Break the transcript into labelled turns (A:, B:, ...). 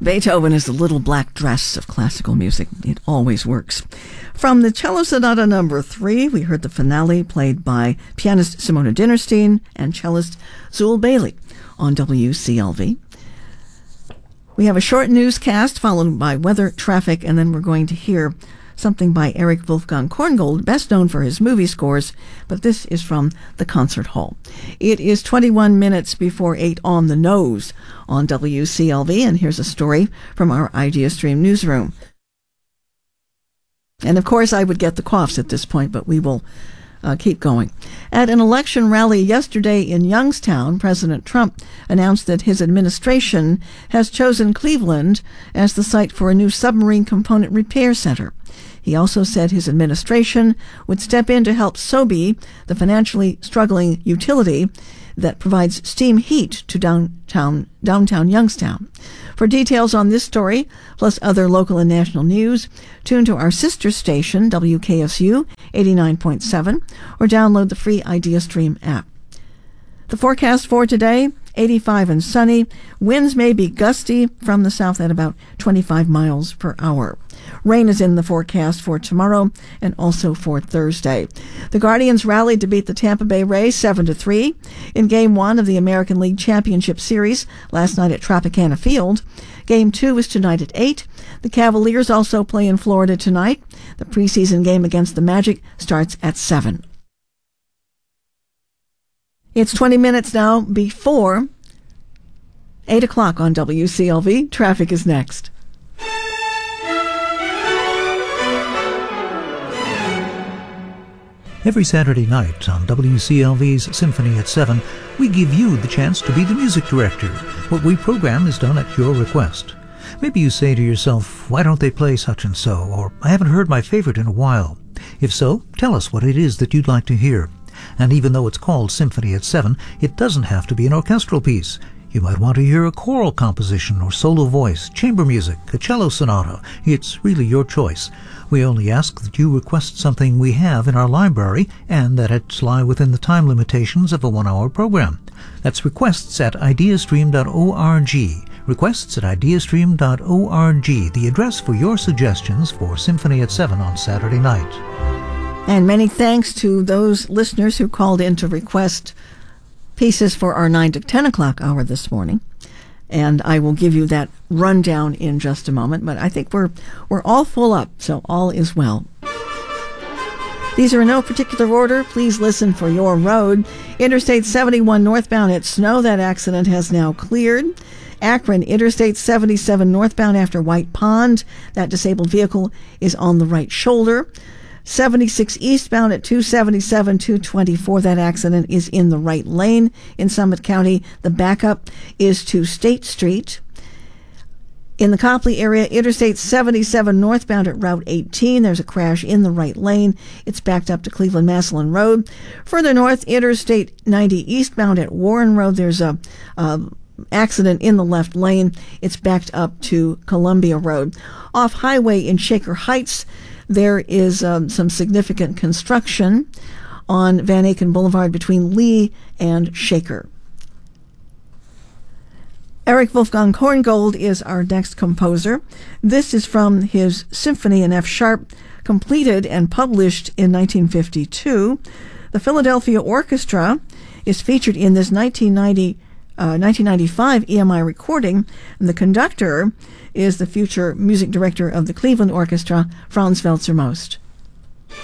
A: Beethoven is the little black dress of classical music. It always works. From the Cello Sonata No. 3, we heard the finale played by pianist Simona Dinnerstein and cellist Zool Bailey on WCLV. We have a short newscast followed by weather, traffic, and then we're going to hear something by Erich Wolfgang Korngold, best known for his movie scores, but this is from the concert hall. It is 21 minutes before 8 on the nose on WCLV, and here's a story from our IdeaStream newsroom. And of course, I would get the coughs at this point, but we will keep going. At an election rally yesterday in Youngstown, President Trump announced that his administration has chosen Cleveland as the site for a new submarine component repair center. He also said his administration would step in to help Sobe, the financially struggling utility that provides steam heat to downtown Youngstown. For details on this story, plus other local and national news, tune to our sister station, WKSU 89.7, or download the free IdeaStream app. The forecast for today, 85 and sunny. Winds may be gusty from the south at about 25 miles per hour. Rain is in the forecast for tomorrow and also for Thursday. The Guardians rallied to beat the Tampa Bay Rays 7-3 in Game 1 of the American League Championship Series last night at Tropicana Field. Game 2 is tonight at 8. The Cavaliers also play in Florida tonight. The preseason game against the Magic starts at 7. It's 20 minutes now before 8 o'clock on WCLV. Traffic is next.
B: Every Saturday night on WCLV's Symphony at 7, we give you the chance to be the music director. What we program is done at your request. Maybe you say to yourself, why don't they play such and so? Or, I haven't heard my favorite in a while. If so, tell us what it is that you'd like to hear. And even though it's called Symphony at 7, it doesn't have to be an orchestral piece. You might want to hear a choral composition or solo voice, chamber music, a cello sonata. It's really your choice. We only ask that you request something we have in our library and that it lie within the time limitations of a 1-hour program. That's requests at ideastream.org. Requests at ideastream.org, the address for your suggestions for Symphony at 7 on Saturday night.
A: And many thanks to those listeners who called in to request pieces for our 9 to 10 o'clock hour this morning. And I will give you that rundown in just a moment. But I think we're all full up, so all is well. These are in no particular order. Please listen for your road. Interstate 71 northbound at Snow. That accident has now cleared. Akron, Interstate 77 northbound after White Pond. That disabled vehicle is on the right shoulder. 76 eastbound at 277-224. That accident is in the right lane in Summit County. The backup is to State Street. In the Copley area, Interstate 77 northbound at Route 18. There's a crash in the right lane. It's backed up to Cleveland-Massillon Road. Further north, Interstate 90 eastbound at Warren Road. There's a accident in the left lane. It's backed up to Columbia Road. Off highway in Shaker Heights, there is some significant construction on Van Aken Boulevard between Lee and Shaker. Erich Wolfgang Korngold is our next composer. This is from his Symphony in F sharp, completed and published in 1952. The Philadelphia Orchestra is featured in this 1995 EMI recording, and the conductor is the future music director of the Cleveland Orchestra, Franz Welser-Most.